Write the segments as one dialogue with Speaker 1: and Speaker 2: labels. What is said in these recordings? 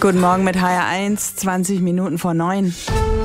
Speaker 1: Guten Morgen mit HR1, 20 Minuten vor 9.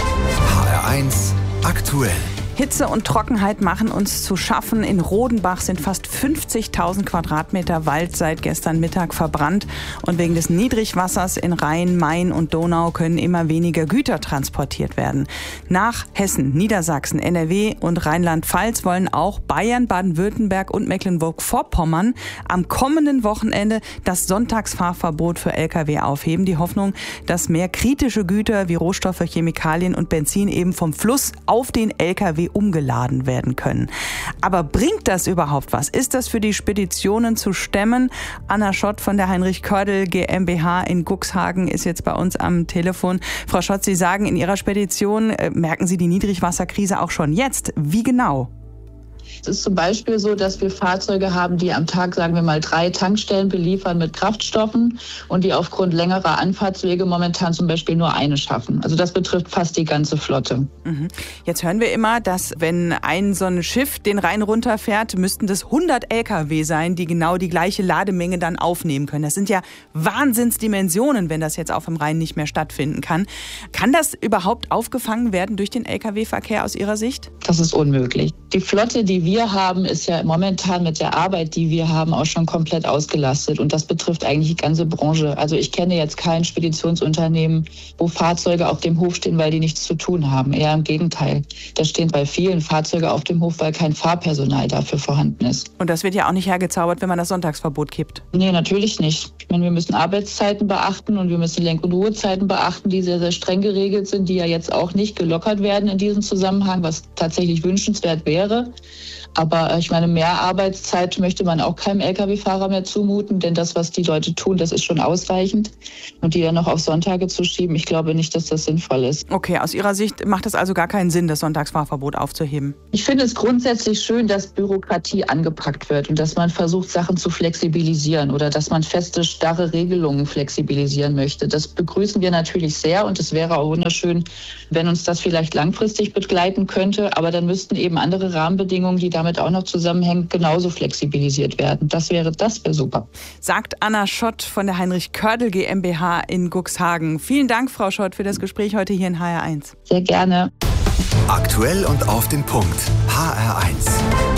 Speaker 2: HR1 aktuell.
Speaker 1: Hitze und Trockenheit machen uns zu schaffen. In Rodenbach sind fast 50.000 Quadratmeter Wald seit gestern Mittag verbrannt. Und wegen des Niedrigwassers in Rhein, Main und Donau können immer weniger Güter transportiert werden. Nach Hessen, Niedersachsen, NRW und Rheinland-Pfalz wollen auch Bayern, Baden-Württemberg und Mecklenburg-Vorpommern am kommenden Wochenende das Sonntagsfahrverbot für Lkw aufheben. Die Hoffnung, dass mehr kritische Güter wie Rohstoffe, Chemikalien und Benzin eben vom Fluss auf den Lkw umgeladen werden können. Aber bringt das überhaupt was? Ist das für die Speditionen zu stemmen? Anna Schott von der Heinrich Kördel GmbH in Cuxhagen ist jetzt bei uns am Telefon. Frau Schott, Sie sagen, in Ihrer Spedition merken Sie die Niedrigwasserkrise auch schon jetzt. Wie genau?
Speaker 3: Es ist zum Beispiel so, dass wir Fahrzeuge haben, die am Tag, sagen wir mal, 3 Tankstellen beliefern mit Kraftstoffen und die aufgrund längerer Anfahrtswege momentan zum Beispiel nur eine schaffen. Also das betrifft fast die ganze Flotte.
Speaker 1: Jetzt hören wir immer, dass wenn so ein Schiff den Rhein runterfährt, müssten das 100 Lkw sein, die genau die gleiche Lademenge dann aufnehmen können. Das sind ja Wahnsinnsdimensionen, wenn das jetzt auf dem Rhein nicht mehr stattfinden kann. Kann das überhaupt aufgefangen werden durch den Lkw-Verkehr aus Ihrer Sicht?
Speaker 3: Das ist unmöglich. Die Flotte, die wir haben, ist ja momentan mit der Arbeit, die wir haben, auch schon komplett ausgelastet. Und das betrifft eigentlich die ganze Branche. Also ich kenne jetzt kein Speditionsunternehmen, wo Fahrzeuge auf dem Hof stehen, weil die nichts zu tun haben. Eher im Gegenteil. Da stehen bei vielen Fahrzeuge auf dem Hof, weil kein Fahrpersonal dafür vorhanden ist.
Speaker 1: Und das wird ja auch nicht hergezaubert, wenn man das Sonntagsverbot kippt.
Speaker 3: Nee, natürlich nicht. Ich meine, wir müssen Arbeitszeiten beachten und wir müssen Lenk- und Ruhezeiten beachten, die sehr, sehr streng geregelt sind, die ja jetzt auch nicht gelockert werden in diesem Zusammenhang, was tatsächlich wünschenswert wäre. Aber ich meine, mehr Arbeitszeit möchte man auch keinem Lkw-Fahrer mehr zumuten, denn das, was die Leute tun, das ist schon ausreichend. Und die dann noch auf Sonntage zu schieben, ich glaube nicht, dass das sinnvoll ist.
Speaker 1: Okay, aus Ihrer Sicht macht es also gar keinen Sinn, das Sonntagsfahrverbot aufzuheben?
Speaker 3: Ich finde es grundsätzlich schön, dass Bürokratie angepackt wird und dass man versucht, Sachen zu flexibilisieren oder dass man feste, starre Regelungen flexibilisieren möchte. Das begrüßen wir natürlich sehr und es wäre auch wunderschön, wenn uns das vielleicht langfristig begleiten könnte. Aber dann müssten eben andere Rahmenbedingungen, die damit auch noch zusammenhängen, genauso flexibilisiert werden. Das wäre super.
Speaker 1: Sagt Anna Schott von der Heinrich Kördel GmbH in Cuxhagen. Vielen Dank, Frau Schott, für das Gespräch heute hier in HR1.
Speaker 3: Sehr gerne.
Speaker 2: Aktuell und auf den Punkt. HR1.